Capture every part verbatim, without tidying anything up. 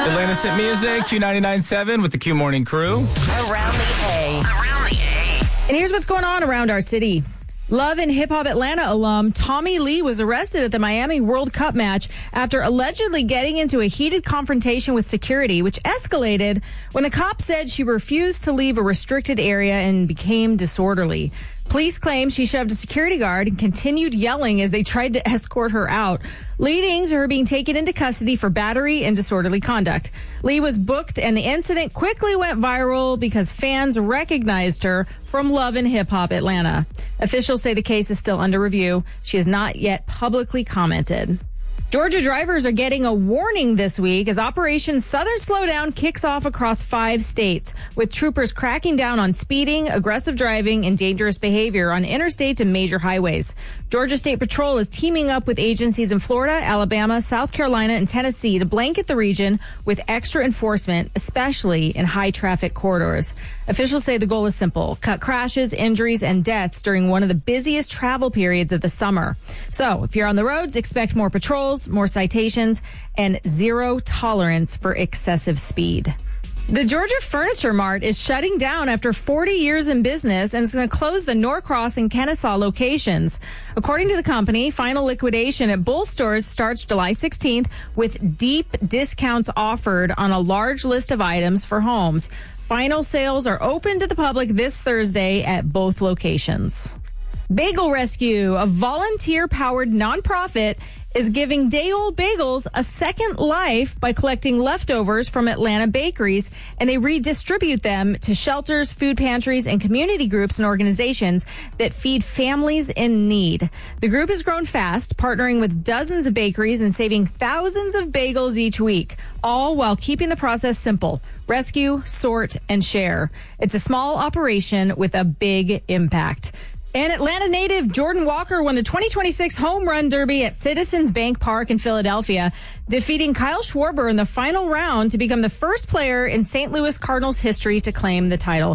Atlanta's hit music, Q ninety-nine point seven with the Q Morning Crew. Around the A. Around the A. And here's what's going on around our city. Love and Hip Hop Atlanta alum Tommy Lee was arrested at the Miami World Cup match after allegedly getting into a heated confrontation with security, which escalated when the cop said she refused to leave a restricted area and became disorderly. Police claim she shoved a security guard and continued yelling as they tried to escort her out, leading to her being taken into custody for battery and disorderly conduct. Lee was booked, and the incident quickly went viral because fans recognized her from Love and Hip Hop Atlanta. Officials say the case is still under review. She has not yet publicly commented. Georgia drivers are getting a warning this week as Operation Southern Slowdown kicks off across five states, with troopers cracking down on speeding, aggressive driving, and dangerous behavior on interstates and major highways. Georgia State Patrol is teaming up with agencies in Florida, Alabama, South Carolina, and Tennessee to blanket the region with extra enforcement, especially in high-traffic corridors. Officials say the goal is simple: cut crashes, injuries, and deaths during one of the busiest travel periods of the summer. So, if you're on the roads, expect more patrols, more citations, and zero tolerance for excessive speed. The Georgia Furniture Mart is shutting down after forty years in business, and it's going to close the Norcross and Kennesaw locations. According to the company, final liquidation at both stores starts July sixteenth, with deep discounts offered on a large list of items for homes. Final sales are open to the public this Thursday at both locations. Bagel Rescue, a volunteer-powered nonprofit, is giving day-old bagels a second life by collecting leftovers from Atlanta bakeries, and they redistribute them to shelters, food pantries, and community groups and organizations that feed families in need. The group has grown fast, partnering with dozens of bakeries and saving thousands of bagels each week, all while keeping the process simple: rescue, sort, and share. It's a small operation with a big impact. And Atlanta native Jordan Walker won the twenty twenty-six Home Run Derby at Citizens Bank Park in Philadelphia, defeating Kyle Schwarber in the final round to become the first player in Saint Louis Cardinals history to claim the title.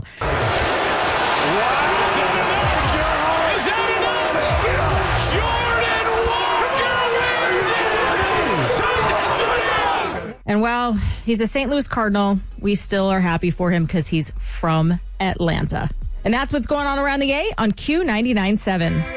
And while he's a Saint Louis Cardinal, we still are happy for him because he's from Atlanta. And that's what's going on around the A on Q ninety-nine point seven.